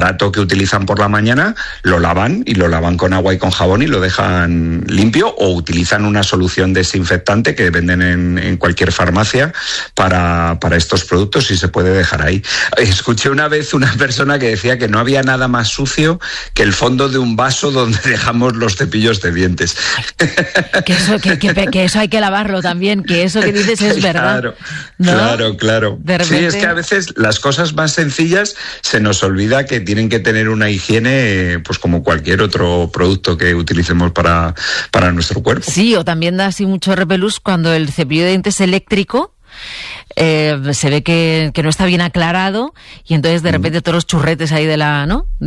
aparato que utilizan por la mañana, lo lavan con agua y con jabón y lo dejan limpio, o utilizan una solución desinfectante que venden en cualquier farmacia para estos productos y se puede dejar ahí. Escuché una vez una persona que decía que no había nada más sucio que el fondo de un vaso donde dejamos los cepillos de dientes. Que eso hay que lavarlo también, que eso que dices es verdad. Claro. Sí, es que a veces las cosas más sencillas se nos olvida que tienen que tener una higiene, pues como cualquier otro producto que utilicemos para nuestro cuerpo. Sí, o también da así mucho repelús cuando el cepillo de dientes eléctrico se ve que no está bien aclarado y entonces de repente todos los churretes ahí de la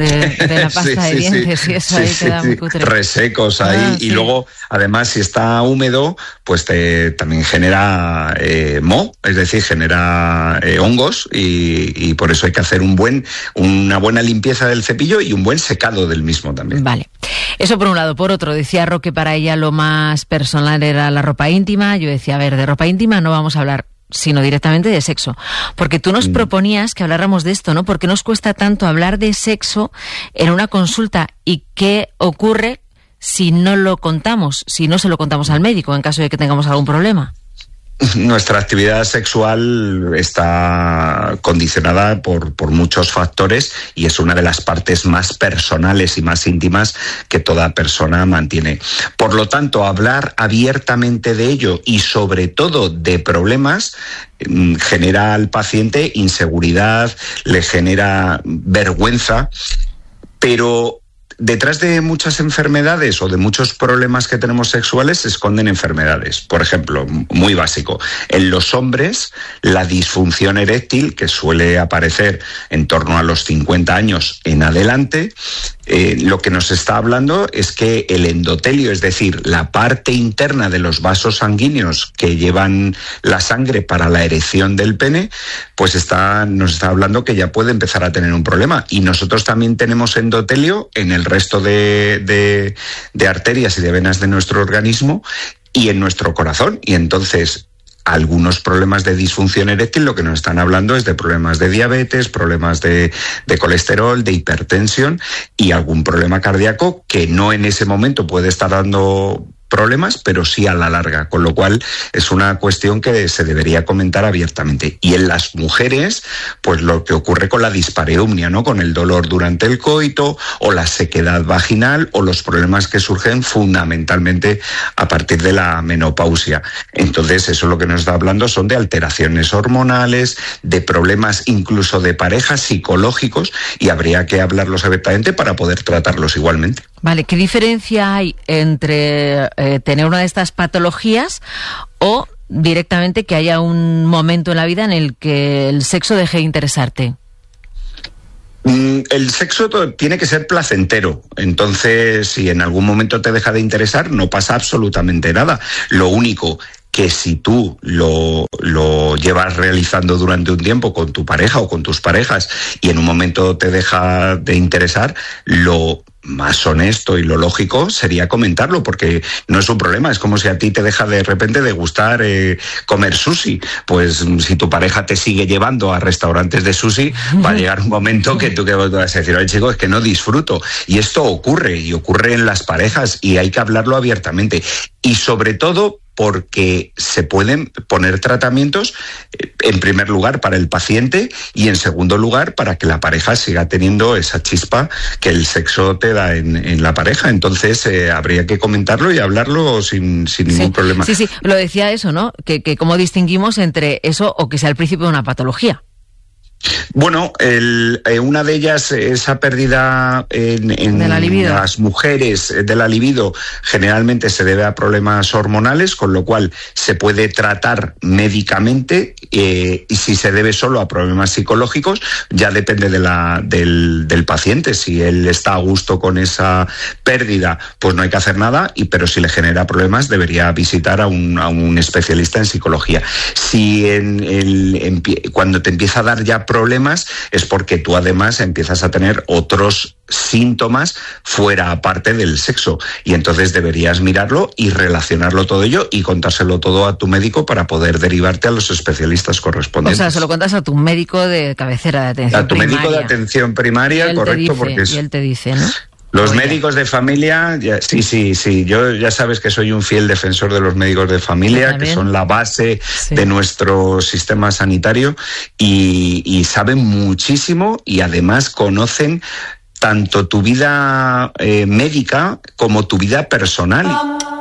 pasta de dientes y eso ahí queda muy cutre. Resecos ahí y luego además si está húmedo pues también genera moho, es decir, genera hongos y por eso hay que hacer una buena limpieza del cepillo y un buen secado del mismo también. Vale, eso por un lado. Por otro, decía Ro que para ella lo más personal era la ropa íntima. Yo decía, a ver, de ropa íntima no vamos a hablar, sino directamente de sexo. Porque tú nos proponías que habláramos de esto, ¿no? ¿Por qué nos cuesta tanto hablar de sexo en una consulta? ¿Y qué ocurre si no lo contamos, si no se lo contamos al médico en caso de que tengamos algún problema? Nuestra actividad sexual está condicionada por muchos factores y es una de las partes más personales y más íntimas que toda persona mantiene. Por lo tanto, hablar abiertamente de ello y sobre todo de problemas genera al paciente inseguridad, le genera vergüenza, pero detrás de muchas enfermedades o de muchos problemas que tenemos sexuales se esconden enfermedades. Por ejemplo, muy básico, en los hombres la disfunción eréctil, que suele aparecer en torno a los 50 años en adelante, lo que nos está hablando es que el endotelio, es decir, la parte interna de los vasos sanguíneos que llevan la sangre para la erección del pene, pues nos está hablando que ya puede empezar a tener un problema. Y nosotros también tenemos endotelio en el resto de arterias y de venas de nuestro organismo y en nuestro corazón. Y entonces algunos problemas de disfunción eréctil lo que nos están hablando es de problemas de diabetes, problemas de colesterol, de hipertensión y algún problema cardíaco que no en ese momento puede estar dando problemas, pero sí a la larga, con lo cual es una cuestión que se debería comentar abiertamente. Y en las mujeres, pues lo que ocurre con la dispareumnia, ¿no? Con el dolor durante el coito, o la sequedad vaginal, o los problemas que surgen fundamentalmente a partir de la menopausia. Entonces, eso lo que nos está hablando son de alteraciones hormonales, de problemas incluso de pareja psicológicos, y habría que hablarlos abiertamente para poder tratarlos igualmente. Vale, ¿qué diferencia hay entre tener una de estas patologías o directamente que haya un momento en la vida en el que el sexo deje de interesarte? El sexo tiene que ser placentero, entonces si en algún momento te deja de interesar no pasa absolutamente nada. Lo único que si tú lo llevas realizando durante un tiempo con tu pareja o con tus parejas y en un momento te deja de interesar, lo más honesto y lo lógico sería comentarlo, porque no es un problema. Es como si a ti te deja de repente de gustar comer sushi. Pues si tu pareja te sigue llevando a restaurantes de sushi, va a llegar un momento que tú vas a decir, oye chico, es que no disfruto. Y esto ocurre en las parejas y hay que hablarlo abiertamente. Y sobre todo porque se pueden poner tratamientos, en primer lugar, para el paciente y, en segundo lugar, para que la pareja siga teniendo esa chispa que el sexo te da en la pareja. Entonces, habría que comentarlo y hablarlo sin ningún problema. Sí, lo decía eso, ¿no? Que cómo distinguimos entre eso o que sea el principio de una patología. Bueno, una de ellas, esa pérdida en las mujeres de la libido, generalmente se debe a problemas hormonales, con lo cual se puede tratar médicamente, y si se debe solo a problemas psicológicos, ya depende del paciente. Si él está a gusto con esa pérdida, pues no hay que hacer nada, pero si le genera problemas, debería visitar a un especialista en psicología. Si cuando te empieza a dar ya problemas es porque tú además empiezas a tener otros síntomas fuera aparte del sexo, y entonces deberías mirarlo y relacionarlo todo ello y contárselo todo a tu médico para poder derivarte a los especialistas correspondientes. O sea, se lo cuentas a tu médico de cabecera de atención primaria. A tu médico de atención primaria, correcto, porque y él te dice, ¿no? Los médicos de familia, sí, yo ya sabes que soy un fiel defensor de los médicos de familia, que son la base de nuestro sistema sanitario, y saben muchísimo y además conocen tanto tu vida médica como tu vida personal.